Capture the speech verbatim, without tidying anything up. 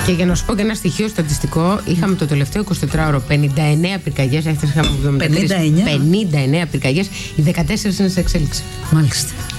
Και για να σου πω και ένα στοιχείο στατιστικό, είχαμε το τελευταίο εικοσιτετράωρο πενήντα εννέα πυρκαγιές. Έχετε είχαμε εβδομήντα τρεις, πενήντα εννέα. πενήντα εννέα πυρκαγιές. Οι δεκατέσσερις είναι σε εξέλιξη. Μάλιστα.